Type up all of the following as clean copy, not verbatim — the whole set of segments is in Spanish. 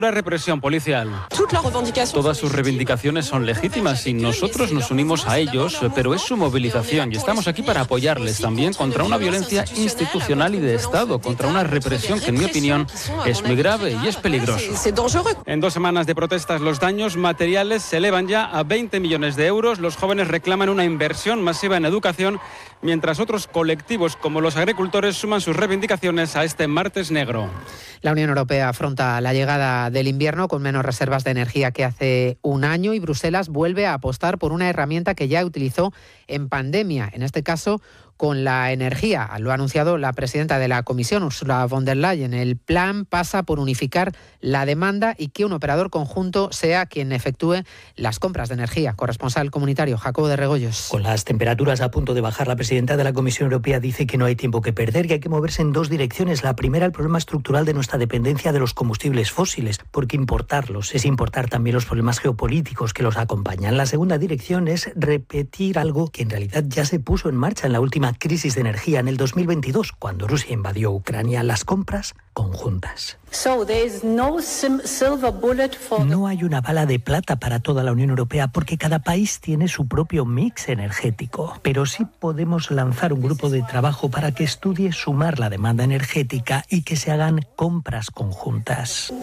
La represión policial. Todas sus reivindicaciones son legítimas y nosotros nos unimos a ellos, pero es su movilización y estamos aquí para apoyarles también contra una violencia institucional y de Estado, contra una represión que en mi opinión es muy grave y es peligroso. En 2 semanas de protestas los daños materiales se elevan ya a 20 millones de euros. Los jóvenes reclaman una inversión masiva en educación, mientras otros colectivos como los agricultores suman sus reivindicaciones a este martes negro. La Unión Europea afronta la llegada del invierno con menos reservas de energía que hace un año y Bruselas vuelve a apostar por una herramienta que ya utilizó en pandemia, en este caso con la energía. Lo ha anunciado la presidenta de la Comisión, Ursula von der Leyen. El plan pasa por unificar la demanda y que un operador conjunto sea quien efectúe las compras de energía. Corresponsal comunitario, Jacobo de Regoyos. Con las temperaturas a punto de bajar, la presidenta de la Comisión Europea dice que no hay tiempo que perder, que hay que moverse en 2 direcciones. La primera, el problema estructural de nuestra dependencia de los combustibles fósiles, porque importarlos es importar también los problemas geopolíticos que los acompañan. La segunda dirección es repetir algo que en realidad ya se puso en marcha en la última crisis de energía en el 2022, cuando Rusia invadió Ucrania: las compras conjuntas. No hay una bala de plata para toda la Unión Europea porque cada país tiene su propio mix energético, pero sí podemos lanzar un grupo de trabajo para que estudie sumar la demanda energética y que se hagan compras conjuntas.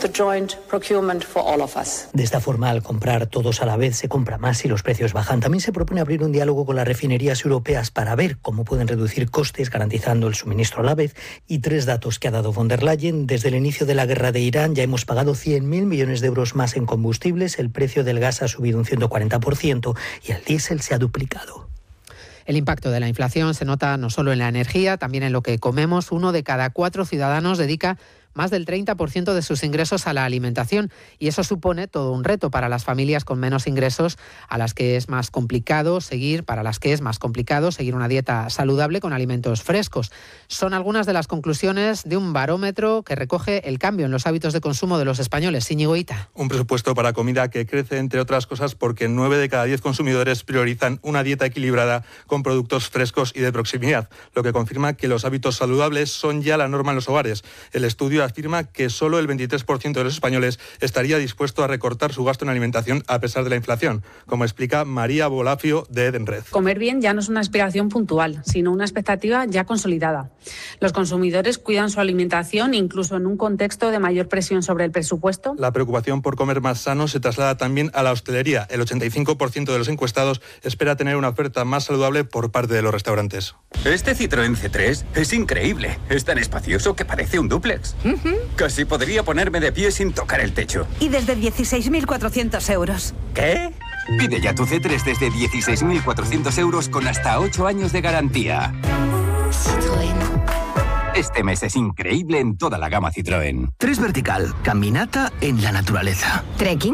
De esta forma, al comprar todos a la vez, se compra más y los precios bajan. También se propone abrir un diálogo con las refinerías europeas para ver cómo pueden reducir costes garantizando el suministro a la vez. Y 3 datos que ha dado von der Leyen: desde el inicio de la guerra de Irán ya hemos pagado 100.000 millones de euros más en combustibles, el precio del gas ha subido un 140% y el diésel se ha duplicado. El impacto de la inflación se nota no solo en la energía, también en lo que comemos. 1 de cada 4 ciudadanos dedica más del 30% de sus ingresos a la alimentación y eso supone todo un reto para las familias con menos ingresos para las que es más complicado seguir una dieta saludable con alimentos frescos. Son algunas de las conclusiones de un barómetro que recoge el cambio en los hábitos de consumo de los españoles. Íñigo Hita. Un presupuesto para comida que crece, entre otras cosas, porque 9 de cada 10 consumidores priorizan una dieta equilibrada con productos frescos y de proximidad, lo que confirma que los hábitos saludables son ya la norma en los hogares. El estudio afirma que solo el 23% de los españoles estaría dispuesto a recortar su gasto en alimentación a pesar de la inflación, como explica María Bolafio de Edenred. Comer bien ya no es una aspiración puntual, sino una expectativa ya consolidada. Los consumidores cuidan su alimentación incluso en un contexto de mayor presión sobre el presupuesto. La preocupación por comer más sano se traslada también a la hostelería. El 85% de los encuestados espera tener una oferta más saludable por parte de los restaurantes. Este Citroën C3 es increíble. Es tan espacioso que parece un dúplex. Casi podría ponerme de pie sin tocar el techo. Y desde 16.400 euros. ¿Qué? Pide ya tu C3 desde 16.400 euros con hasta 8 años de garantía. Citroën. Este mes es increíble en toda la gama Citroën. 3 vertical, caminata en la naturaleza. ¿Trekking?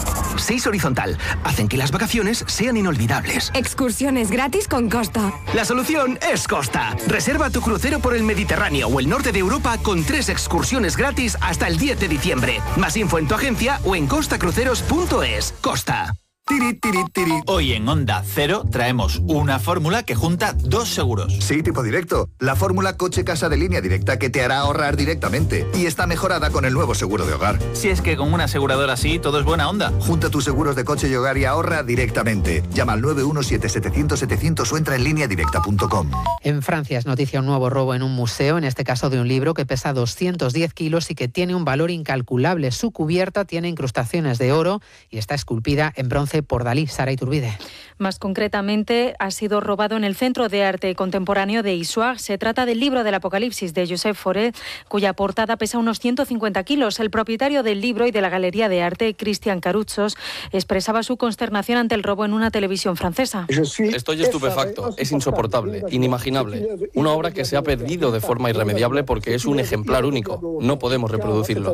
6 horizontal, hacen que las vacaciones sean inolvidables. Excursiones gratis con Costa. La solución es Costa. Reserva tu crucero por el Mediterráneo o el norte de Europa con 3 excursiones gratis hasta el 10 de diciembre. Más info en tu agencia o en costacruceros.es. Costa. Tiri, tiri, tiri. Hoy en Onda Cero traemos una fórmula que junta 2 seguros. Sí, tipo directo. La fórmula coche-casa de Línea Directa que te hará ahorrar directamente. Y está mejorada con el nuevo seguro de hogar. Si es que con una aseguradora así todo es buena onda. Junta tus seguros de coche y hogar y ahorra directamente. Llama al 917-700-700 o entra en lineadirecta.com. En Francia es noticia un nuevo robo en un museo, en este caso de un libro que pesa 210 kilos y que tiene un valor incalculable. Su cubierta tiene incrustaciones de oro y está esculpida en bronce por Dalí. Sara Iturbide. Más concretamente, ha sido robado en el Centro de Arte Contemporáneo de Issoire. Se trata del libro del Apocalipsis de Josep Fauré, cuya portada pesa unos 150 kilos. El propietario del libro y de la Galería de Arte, Christian Caruchos, expresaba su consternación ante el robo en una televisión francesa. Estoy estupefacto, es insoportable, inimaginable. Una obra que se ha perdido de forma irremediable porque es un ejemplar único. No podemos reproducirlo.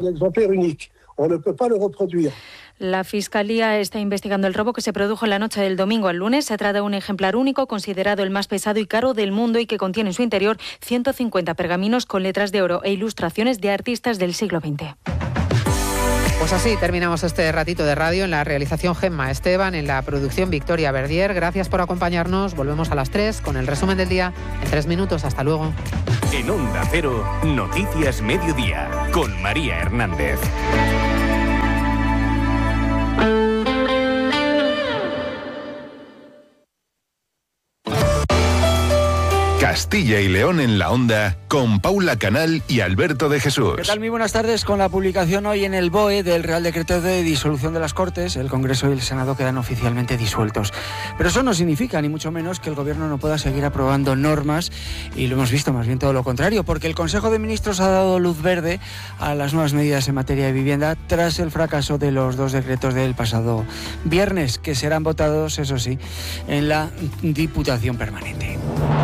La Fiscalía está investigando el robo que se produjo en la noche del domingo al lunes. Se trata de un ejemplar único, considerado el más pesado y caro del mundo y que contiene en su interior 150 pergaminos con letras de oro e ilustraciones de artistas del siglo XX. Pues así terminamos este ratito de radio. En la realización Gemma Esteban, en la producción Victoria Verdier. Gracias por acompañarnos. Volvemos a las 3 con el resumen del día en 3 minutos. Hasta luego. En Onda Cero, Noticias Mediodía, con María Hernández. Castilla y León en la Onda, con Paula Canal y Alberto de Jesús. ¿Qué tal? Muy buenas tardes. Con la publicación hoy en el BOE del Real Decreto de disolución de las Cortes, el Congreso y el Senado quedan oficialmente disueltos. Pero eso no significa, ni mucho menos, que el Gobierno no pueda seguir aprobando normas, y lo hemos visto más bien todo lo contrario, porque el Consejo de Ministros ha dado luz verde a las nuevas medidas en materia de vivienda tras el fracaso de los 2 decretos del pasado viernes, que serán votados, eso sí, en la Diputación Permanente.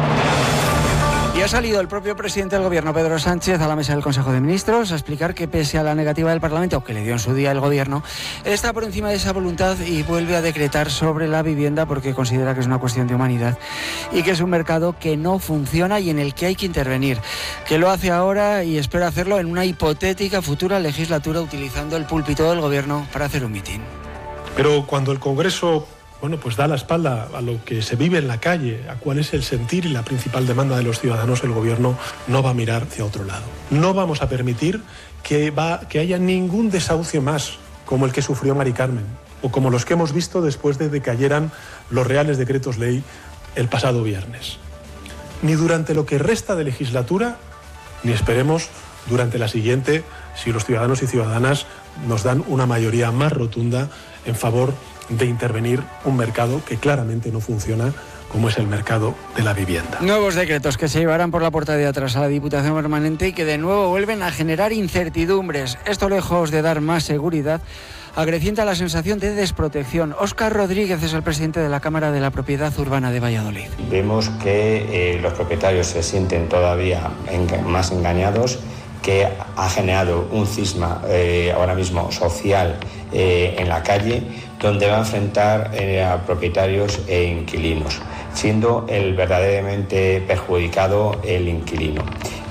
Y ha salido el propio presidente del Gobierno, Pedro Sánchez, a la mesa del Consejo de Ministros a explicar que, pese a la negativa del Parlamento, que le dio en su día el Gobierno, él está por encima de esa voluntad y vuelve a decretar sobre la vivienda porque considera que es una cuestión de humanidad y que es un mercado que no funciona y en el que hay que intervenir, que lo hace ahora y espera hacerlo en una hipotética futura legislatura utilizando el púlpito del Gobierno para hacer un mitin. Pero cuando el Congreso pues da la espalda a lo que se vive en la calle, a cuál es el sentir y la principal demanda de los ciudadanos, el Gobierno no va a mirar hacia otro lado. No vamos a permitir que haya ningún desahucio más, como el que sufrió Mari Carmen, o como los que hemos visto después de que cayeran los reales decretos ley el pasado viernes. Ni durante lo que resta de legislatura, ni esperemos durante la siguiente, si los ciudadanos y ciudadanas nos dan una mayoría más rotunda en favor de intervenir un mercado que claramente no funciona, como es el mercado de la vivienda. Nuevos decretos que se llevarán por la puerta de atrás a la Diputación Permanente y que de nuevo vuelven a generar incertidumbres. Esto, lejos de dar más seguridad, acrecienta la sensación de desprotección. Óscar Rodríguez es el presidente de la Cámara de la Propiedad Urbana de Valladolid. Vemos que los propietarios se sienten todavía más engañados, que ha generado un cisma ahora mismo social en la calle, donde va a enfrentar a propietarios e inquilinos, siendo el verdaderamente perjudicado el inquilino.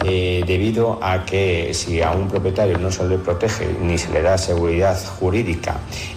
Debido a que si a un propietario no se le protege ni se le da seguridad jurídica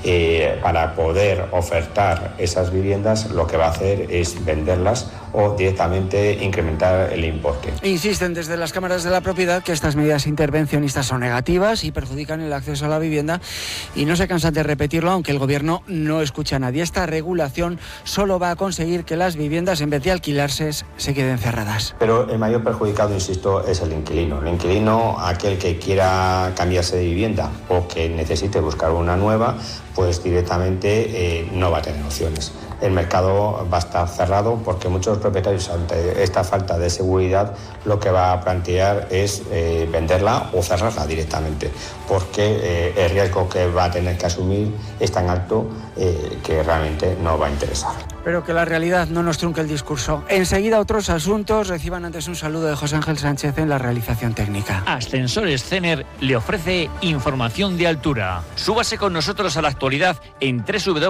para poder ofertar esas viviendas, lo que va a hacer es venderlas o directamente incrementar el importe. Insisten desde las cámaras de la propiedad que estas medidas intervencionistas son negativas y perjudican el acceso a la vivienda, y no se cansan de repetirlo, aunque el Gobierno no escucha a nadie. Esta regulación solo va a conseguir que las viviendas, en vez de alquilarse, se queden cerradas. Pero el mayor perjudicado, insisto, es el inquilino. El inquilino, aquel que quiera cambiarse de vivienda o que necesite buscar una nueva, pues directamente no va a tener opciones. El mercado va a estar cerrado porque muchos propietarios, ante esta falta de seguridad, lo que va a plantear es venderla o cerrarla directamente, porque el riesgo que va a tener que asumir es tan alto que realmente no va a interesar. Pero que la realidad no nos trunque el discurso. Enseguida otros asuntos. Reciban antes un saludo de José Ángel Sánchez en la realización técnica. Ascensores Cener le ofrece información de altura. Súbase con nosotros a la actualidad en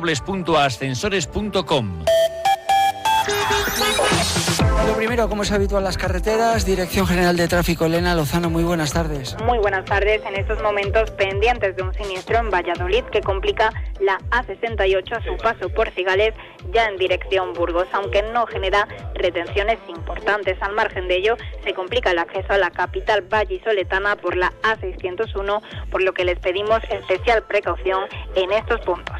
www.ascensores.com. Lo primero, como es habitual, las carreteras. Dirección General de Tráfico, Elena Lozano, muy buenas tardes. Muy buenas tardes. En estos momentos pendientes de un siniestro en Valladolid que complica la A68 a su paso por Cigales, ya en dirección Burgos, aunque no genera retenciones importantes. Al margen de ello, se complica el acceso a la capital vallisoletana por la A601, por lo que les pedimos especial precaución en estos puntos.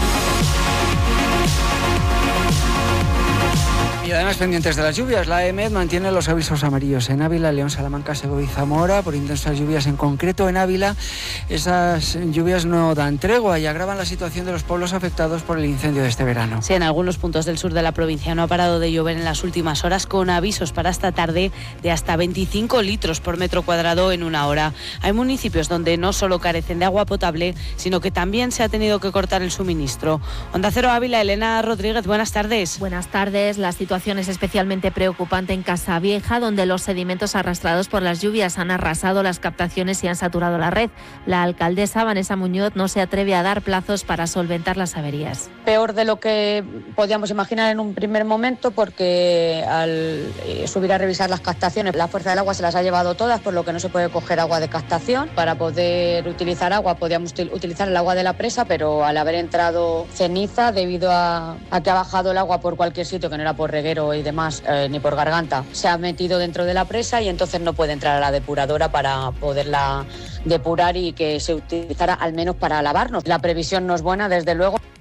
Y además pendientes de las lluvias, la EMED mantiene los avisos amarillos en Ávila, León, Salamanca, Segovia y Zamora por intensas lluvias. En concreto en Ávila, esas lluvias no dan tregua y agravan la situación de los pueblos afectados por el incendio de este verano. Sí, en algunos puntos del sur de la provincia no ha parado de llover en las últimas horas, con avisos para esta tarde de hasta 25 litros por metro cuadrado en una hora. Hay municipios donde no solo carecen de agua potable, sino que también se ha tenido que cortar el suministro. Onda Cero Ávila, Elena Rodríguez, buenas tardes. Buenas tardes. La situación es especialmente preocupante en Casavieja, donde los sedimentos arrastrados por las lluvias han arrasado las captaciones y han saturado la red. La alcaldesa Vanessa Muñoz no se atreve a dar plazos para solventar las averías. Peor de lo que podíamos imaginar en un primer momento, porque al subir a revisar las captaciones, la fuerza del agua se las ha llevado todas, por lo que no se puede coger agua de captación. Para poder utilizar agua podíamos utilizar el agua de la presa, pero al haber entrado ceniza, debido a que ha bajado el agua por cualquier sitio, que no era por reguero y demás, ni por garganta, se ha metido dentro de la presa y entonces no puede entrar a la depuradora para poderla depurar y que se utilizara al menos para lavarnos. La previsión no es buena, desde luego.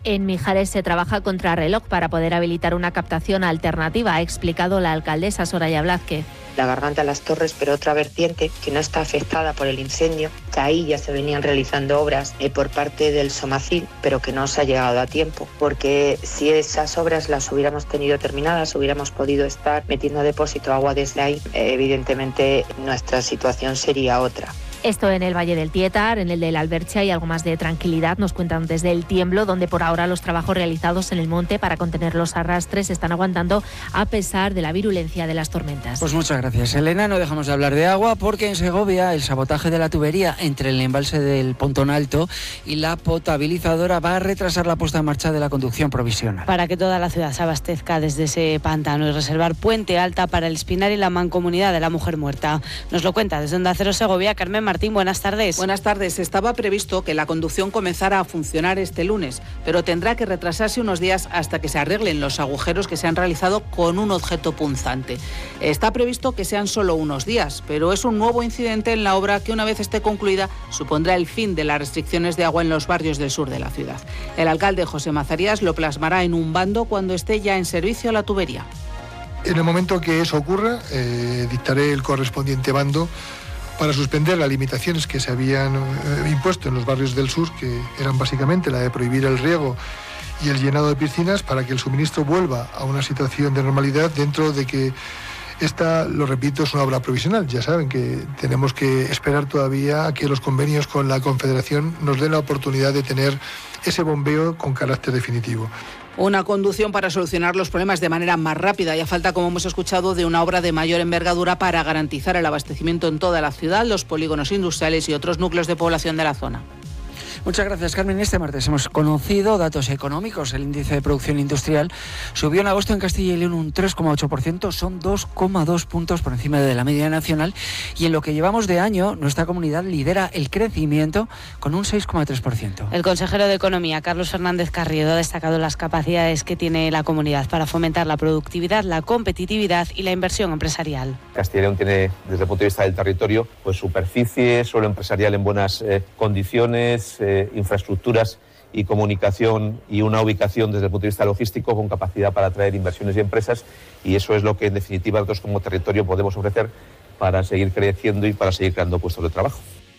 En Mijares se trabaja contrarreloj para poder habilitar una captación alternativa, ha explicado la alcaldesa Soraya Blázquez. La Garganta Las Torres, pero otra vertiente que no está afectada por el incendio, que ahí ya se venían realizando obras por parte del Somacil, pero que no se ha llegado a tiempo, porque si esas obras las hubiéramos tenido terminadas, hubiéramos podido estar metiendo a depósito agua desde ahí, evidentemente nuestra situación sería otra. Esto en el Valle del Tietar, en el de la Albercha y algo más de tranquilidad, nos cuentan desde El Tiemblo, donde por ahora los trabajos realizados en el monte para contener los arrastres están aguantando a pesar de la virulencia de las tormentas. Pues muchas gracias, Elena. No dejamos de hablar de agua porque en Segovia el sabotaje de la tubería entre el embalse del Pontón Alto y la potabilizadora va a retrasar la puesta en marcha de la conducción provisional. Para que toda la ciudad se abastezca desde ese pantano y reservar Puente Alta para el Espinar y la Mancomunidad de la Mujer Muerta. Nos lo cuenta desde Onda Cero Segovia, Carmen Martín, buenas tardes. Buenas tardes. Estaba previsto que la conducción comenzara a funcionar este lunes, pero tendrá que retrasarse unos días hasta que se arreglen los agujeros que se han realizado con un objeto punzante. Está previsto que sean solo unos días, pero es un nuevo incidente en la obra que, una vez esté concluida, supondrá el fin de las restricciones de agua en los barrios del sur de la ciudad. El alcalde José Mazarías lo plasmará en un bando cuando esté ya en servicio la tubería. En el momento que eso ocurra, dictaré el correspondiente bando para suspender las limitaciones que se habían impuesto en los barrios del sur, que eran básicamente la de prohibir el riego y el llenado de piscinas, para que el suministro vuelva a una situación de normalidad dentro de que esta, lo repito, es una obra provisional. Ya saben que tenemos que esperar todavía a que los convenios con la Confederación nos den la oportunidad de tener ese bombeo con carácter definitivo. Una conducción para solucionar los problemas de manera más rápida y a falta, como hemos escuchado, de una obra de mayor envergadura para garantizar el abastecimiento en toda la ciudad, los polígonos industriales y otros núcleos de población de la zona. Muchas gracias, Carmen. Este martes hemos conocido datos económicos. El índice de producción industrial subió en agosto en Castilla y León un 3,8%, son 2,2 puntos por encima de la media nacional, y en lo que llevamos de año, nuestra comunidad lidera el crecimiento con un 6,3%. El consejero de Economía, Carlos Fernández Carriedo, ha destacado las capacidades que tiene la comunidad para fomentar la productividad, la competitividad y la inversión empresarial. Castilla y León tiene, desde el punto de vista del territorio, pues superficie, suelo empresarial en buenas condiciones, infraestructuras y comunicación y una ubicación desde el punto de vista logístico con capacidad para atraer inversiones y empresas, y eso es lo que en definitiva nosotros como territorio podemos ofrecer para seguir creciendo y para seguir creando puestos de trabajo.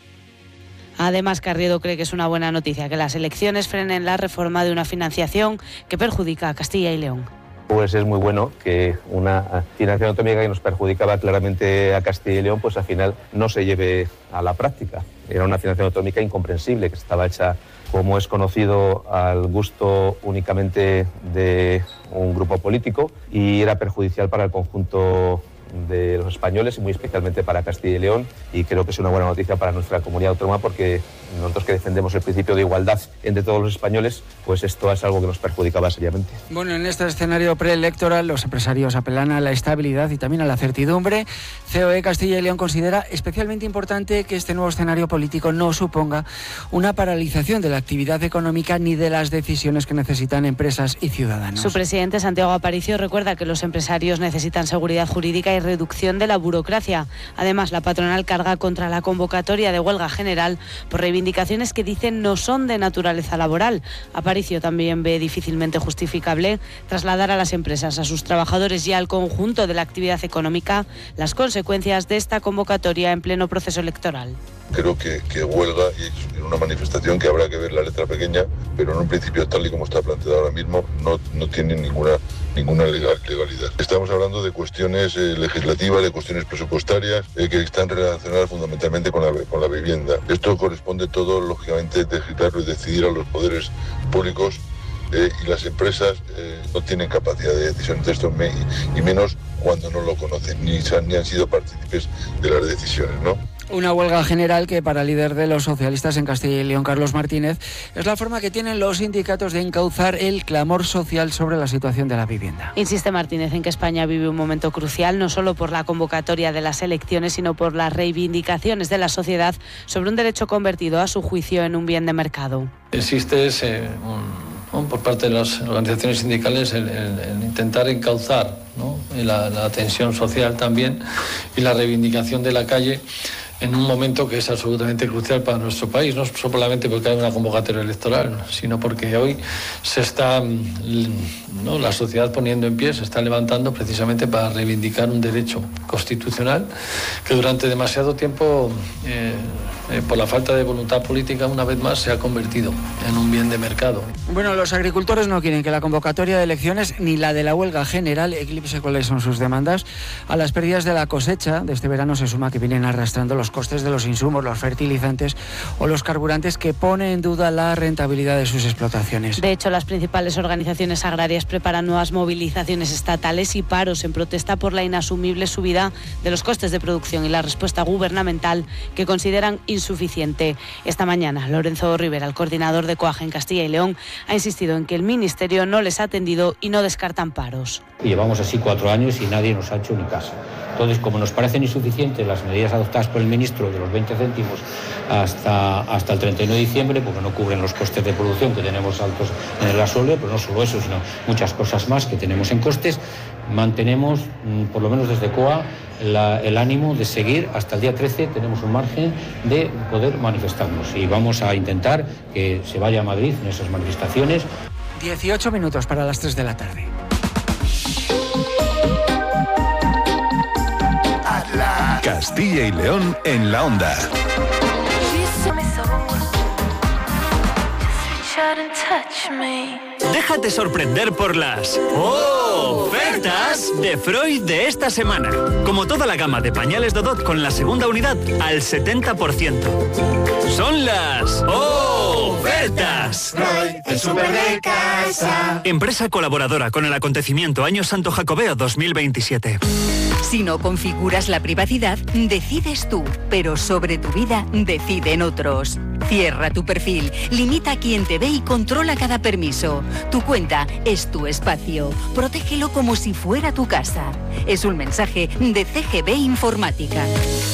Además, Carriedo cree que es una buena noticia que las elecciones frenen la reforma de una financiación que perjudica a Castilla y León. Pues es muy bueno que una financiación autonómica que nos perjudicaba claramente a Castilla y León, pues al final no se lleve a la práctica. Era una financiación autonómica incomprensible, que estaba hecha, como es conocido, al gusto únicamente de un grupo político, y era perjudicial para el conjunto de los españoles y muy especialmente para Castilla y León, y creo que es una buena noticia para nuestra comunidad autónoma, porque nosotros que defendemos el principio de igualdad entre todos los españoles, pues esto es algo que nos perjudicaba seriamente. Bueno, en este escenario preelectoral los empresarios apelan a la estabilidad y también a la certidumbre. COE Castilla y León considera especialmente importante que este nuevo escenario político no suponga una paralización de la actividad económica ni de las decisiones que necesitan empresas y ciudadanos. Su presidente, Santiago Aparicio, recuerda que los empresarios necesitan seguridad jurídica y reducción de la burocracia. Además, la patronal carga contra la convocatoria de huelga general por reivindicaciones que dicen no son de naturaleza laboral. Aparicio también ve difícilmente justificable trasladar a las empresas, a sus trabajadores y al conjunto de la actividad económica las consecuencias de esta convocatoria en pleno proceso electoral. Creo que huelga y una manifestación que habrá que ver la letra pequeña, pero en un principio, tal y como está planteado ahora mismo, no tiene ninguna legalidad. Estamos hablando de cuestiones legislativas, de cuestiones presupuestarias que están relacionadas fundamentalmente con la vivienda. Esto corresponde todo, lógicamente, legislarlo y decidir a los poderes públicos, y las empresas no tienen capacidad de decisión de esto, y menos cuando no lo conocen ni han sido partícipes de las decisiones, ¿no? Una huelga general que para el líder de los socialistas en Castilla y León, Carlos Martínez, es la forma que tienen los sindicatos de encauzar el clamor social sobre la situación de la vivienda. Insiste Martínez en que España vive un momento crucial, no solo por la convocatoria de las elecciones, sino por las reivindicaciones de la sociedad sobre un derecho convertido, a su juicio, en un bien de mercado. Existe por parte de las organizaciones sindicales el intentar encauzar, ¿no?, la tensión social también y la reivindicación de la calle en un momento que es absolutamente crucial para nuestro país, no solamente porque hay una convocatoria electoral, sino porque hoy se está, ¿no?, la sociedad poniendo en pie, se está levantando precisamente para reivindicar un derecho constitucional que durante demasiado tiempo, por la falta de voluntad política, una vez más se ha convertido en un bien de mercado. Bueno, los agricultores no quieren que la convocatoria de elecciones ni la de la huelga general eclipse cuáles son sus demandas. A las pérdidas de la cosecha de este verano se suma que vienen arrastrando los costes de los insumos, los fertilizantes o los carburantes, que pone en duda la rentabilidad de sus explotaciones. De hecho, las principales organizaciones agrarias preparan nuevas movilizaciones estatales y paros en protesta por la inasumible subida de los costes de producción y la respuesta gubernamental que consideran insuficiente. Esta mañana, Lorenzo Rivera, el coordinador de COAG en Castilla y León, ha insistido en que el Ministerio no les ha atendido y no descartan paros. Llevamos así 4 años y nadie nos ha hecho ni caso. Entonces, como nos parecen insuficientes las medidas adoptadas por el ministro de los 20 céntimos hasta el 31 de diciembre, porque no cubren los costes de producción que tenemos altos en el gasóleo, pero no solo eso, sino muchas cosas más que tenemos en costes, mantenemos, por lo menos desde COA, el ánimo de seguir hasta el día 13. Tenemos un margen de poder manifestarnos y vamos a intentar que se vaya a Madrid en esas manifestaciones. 18 minutos para las 3 de la tarde. Castilla y León en la onda. Déjate sorprender por las ofertas de Freud de esta semana. Como toda la gama de pañales Dodot con la segunda unidad al 70%. Son las ofertas. Freud, el súper de casa. Empresa colaboradora con el acontecimiento Año Santo Jacobeo 2027. Si no configuras la privacidad, decides tú, pero sobre tu vida deciden otros. Cierra tu perfil, limita a quien te ve y controla cada permiso. Tu cuenta es tu espacio. Protégelo como si fuera tu casa. Es un mensaje de CGB Informática.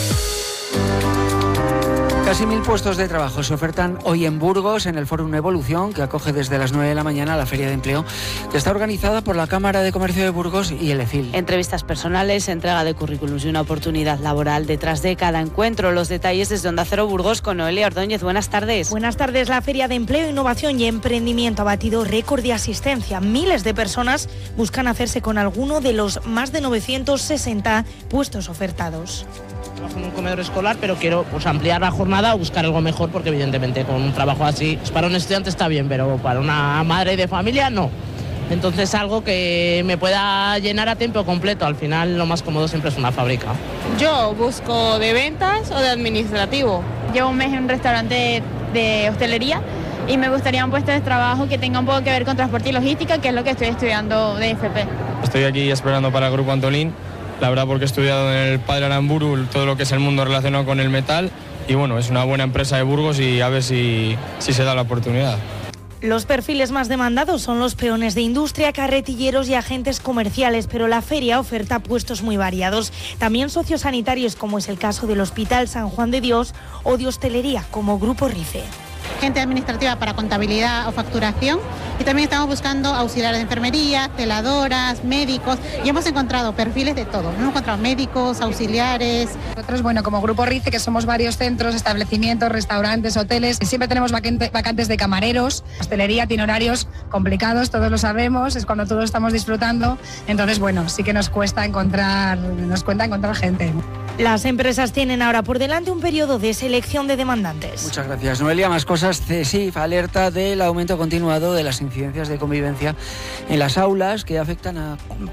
Casi 1.000 puestos de trabajo se ofertan hoy en Burgos, en el Fórum Evolución, que acoge desde las 9 de la mañana la Feria de Empleo, que está organizada por la Cámara de Comercio de Burgos y el EFIL. Entrevistas personales, entrega de currículums y una oportunidad laboral detrás de cada encuentro. Los detalles desde Onda Cero Burgos con Noelia Ordóñez. Buenas tardes. Buenas tardes. La Feria de Empleo, Innovación y Emprendimiento ha batido récord de asistencia. Miles de personas buscan hacerse con alguno de los más de 960 puestos ofertados. Trabajo en un comedor escolar, pero quiero ampliar la jornada o buscar algo mejor, porque evidentemente con un trabajo así, para un estudiante está bien, pero para una madre de familia no. Entonces algo que me pueda llenar a tiempo completo. Al final lo más cómodo siempre es una fábrica. Yo busco de ventas o de administrativo. Llevo un mes en un restaurante de hostelería y me gustaría un puesto de trabajo que tenga un poco que ver con transporte y logística, que es lo que estoy estudiando de FP. Estoy aquí esperando para el Grupo Antolín. La verdad, porque he estudiado en el Padre Aramburu todo lo que es el mundo relacionado con el metal, y bueno, es una buena empresa de Burgos y a ver si se da la oportunidad. Los perfiles más demandados son los peones de industria, carretilleros y agentes comerciales, pero la feria oferta puestos muy variados. También sociosanitarios, como es el caso del Hospital San Juan de Dios, o de hostelería, como Grupo Rife. Gente administrativa para contabilidad o facturación, y también estamos buscando auxiliares de enfermería, celadoras, médicos, y hemos encontrado perfiles de todo. Hemos encontrado médicos, auxiliares. Nosotros, bueno, como Grupo RICE, que somos varios centros, establecimientos, restaurantes, hoteles, siempre tenemos vacantes de camareros. Hostelería tiene horarios complicados, todos lo sabemos, es cuando todos estamos disfrutando, entonces, bueno, sí que nos cuesta encontrar gente. Las empresas tienen ahora por delante un periodo de selección de demandantes. Muchas gracias, Noelia. Más cosas. CSIF alerta del aumento continuado de las incidencias de convivencia en las aulas, que afectan a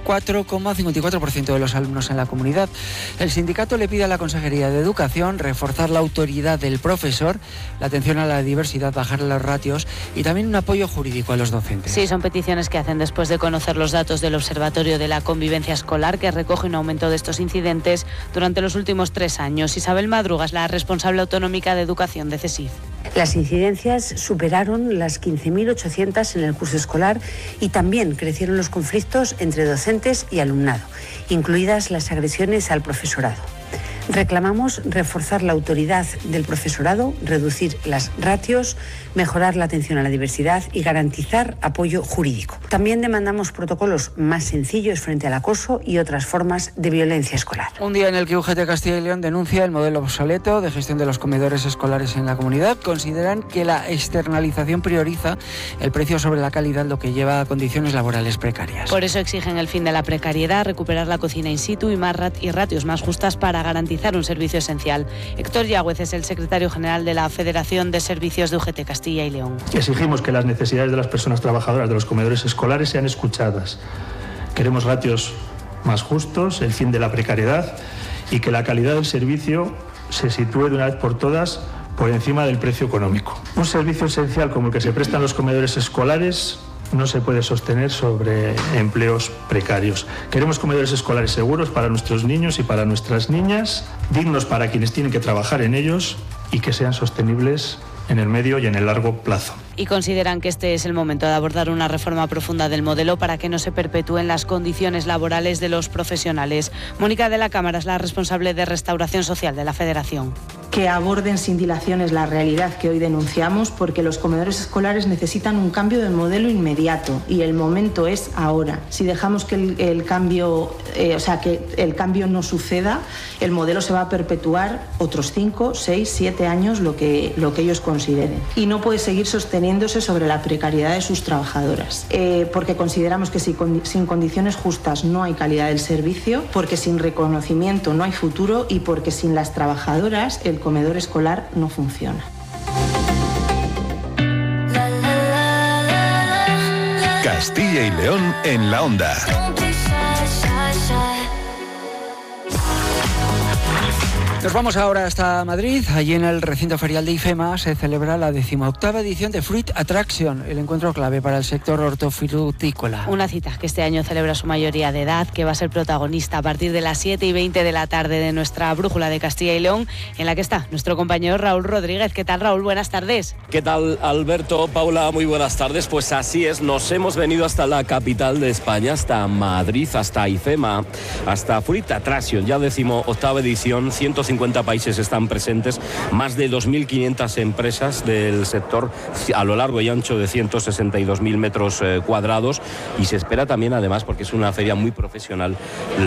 4,54% de los alumnos en la comunidad. El sindicato le pide a la Consejería de Educación reforzar la autoridad del profesor, la atención a la diversidad, bajar los ratios y también un apoyo jurídico a los docentes. Sí, son peticiones que hacen después de conocer los datos del Observatorio de la Convivencia Escolar, que recoge un aumento de estos incidentes durante los últimos 3 años. Isabel Madrugas, la responsable autonómica de educación de CSIF. Las incidencias superaron las 15.800 en el curso escolar y también crecieron los conflictos entre docentes y alumnado, incluidas las agresiones al profesorado. Reclamamos reforzar la autoridad del profesorado, reducir las ratios, mejorar la atención a la diversidad y garantizar apoyo jurídico. También demandamos protocolos más sencillos frente al acoso y otras formas de violencia escolar. Un día en el que UGT Castilla y León denuncia el modelo obsoleto de gestión de los comedores escolares en la comunidad. Consideran que la externalización prioriza el precio sobre la calidad, lo que lleva a condiciones laborales precarias. Por eso exigen el fin de la precariedad, recuperar la cocina in situ y ratios más justas para garantizar un servicio esencial. Héctor Yagüez es el secretario general de la Federación de Servicios de UGT Castilla y León. Exigimos que las necesidades de las personas trabajadoras de los comedores escolares sean escuchadas. Queremos ratios más justos, el fin de la precariedad y que la calidad del servicio se sitúe de una vez por todas por encima del precio económico. Un servicio esencial como el que se prestan los comedores escolares no se puede sostener sobre empleos precarios. Queremos comedores escolares seguros para nuestros niños y para nuestras niñas, dignos para quienes tienen que trabajar en ellos y que sean sostenibles en el medio y en el largo plazo. Y consideran que este es el momento de abordar una reforma profunda del modelo para que no se perpetúen las condiciones laborales de los profesionales. Mónica de la Cámara es la responsable de Restauración Social de la Federación. Que aborden sin dilaciones la realidad que hoy denunciamos, porque los comedores escolares necesitan un cambio de modelo inmediato y el momento es ahora. Si dejamos que el cambio no suceda, el modelo se va a perpetuar otros 5, 6, 7 años, lo que ellos consideren. Y no puede seguir sosteniéndose sobre la precariedad de sus trabajadoras, porque consideramos que sin condiciones justas no hay calidad del servicio, porque sin reconocimiento no hay futuro y porque sin las trabajadoras el comedor escolar no funciona. Castilla y León en la onda. Nos vamos ahora hasta Madrid. Allí en el recinto ferial de IFEMA se celebra la 18ª edición de Fruit Attraction, el encuentro clave para el sector hortofrutícola. Una cita que este año celebra su mayoría de edad, que va a ser protagonista a partir de las 7:20 de la tarde de nuestra brújula de Castilla y León, en la que está nuestro compañero Raúl Rodríguez. ¿Qué tal, Raúl? Buenas tardes. ¿Qué tal, Alberto? Paula, muy buenas tardes. Pues así es, nos hemos venido hasta la capital de España, hasta Madrid, hasta IFEMA, hasta Fruit Attraction, ya 18ª edición, 150 países están presentes, más de 2.500 empresas del sector a lo largo y ancho de 162.000 metros cuadrados, y se espera también, además, porque es una feria muy profesional,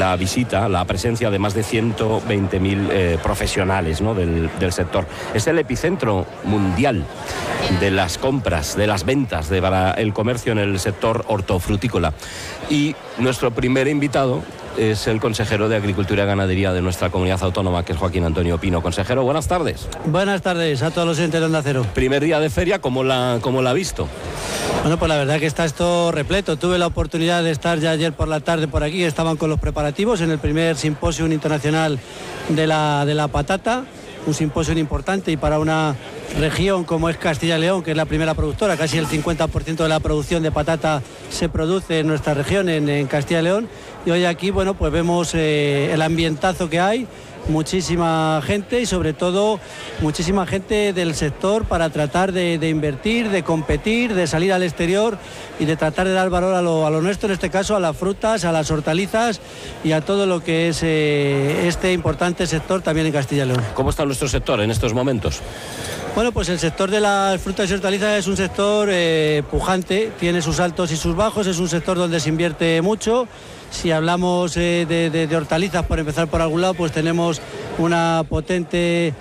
la presencia de más de 120.000 profesionales, ¿no?, del sector. Es el epicentro mundial de las compras, de las ventas para el comercio en el sector hortofrutícola. Y nuestro primer invitado es el consejero de Agricultura y Ganadería de nuestra comunidad autónoma, que es Joaquín Antonio Pino. Consejero, buenas tardes. Buenas tardes a todos los oyentes de Onda Cero. Primer día de feria, ¿cómo la ha visto? Bueno, pues la verdad que está esto repleto. Tuve la oportunidad de estar ya ayer por la tarde por aquí, estaban con los preparativos en el primer simposio internacional de la patata, un simposio importante y para una región como es Castilla y León, que es la primera productora, casi el 50% de la producción de patata se produce en nuestra región, en Castilla y León. Y hoy aquí, bueno, pues vemos el ambientazo que hay, muchísima gente y sobre todo muchísima gente del sector para tratar de invertir, de competir, de salir al exterior y de tratar de dar valor a lo nuestro, en este caso a las frutas, a las hortalizas y a todo lo que es este importante sector también en Castilla y León. ¿Cómo está nuestro sector en estos momentos? Bueno, pues el sector de las frutas y hortalizas es un sector pujante, tiene sus altos y sus bajos, es un sector donde se invierte mucho. Si hablamos de hortalizas, por empezar por algún lado, pues tenemos una potente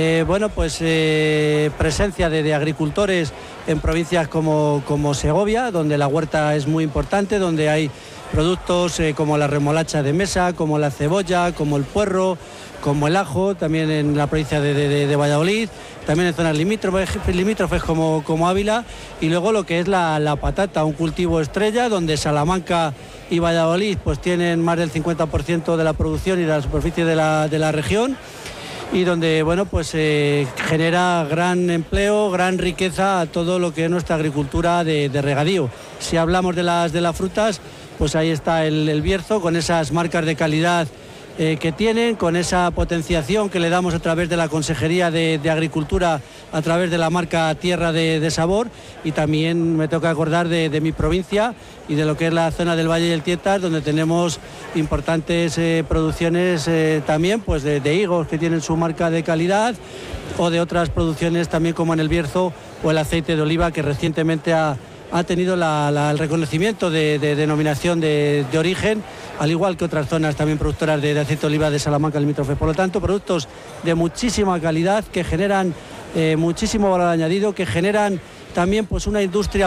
presencia de agricultores en provincias como Segovia, donde la huerta es muy importante, donde hay productos como la remolacha de mesa, como la cebolla, como el puerro, como el ajo, también en la provincia de Valladolid, también en zonas limítrofes como Ávila, y luego lo que es la patata, un cultivo estrella donde Salamanca y Valladolid pues tienen más del 50% de la producción y de la superficie de la región, y donde genera gran empleo, gran riqueza a todo lo que es nuestra agricultura de regadío. Si hablamos de las frutas, pues ahí está el Bierzo con esas marcas de calidad que tienen, con esa potenciación que le damos a través de la Consejería de Agricultura, a través de la marca Tierra de Sabor, y también me toca acordar de mi provincia y de lo que es la zona del Valle del Tietas, donde tenemos importantes producciones también pues de higos que tienen su marca de calidad, o de otras producciones también como en el Bierzo o el aceite de oliva, que recientemente ha tenido el reconocimiento de denominación de origen, al igual que otras zonas también productoras de aceite de oliva de Salamanca limítrofe. Por lo tanto, productos de muchísima calidad que generan muchísimo valor añadido, que generan también pues una industria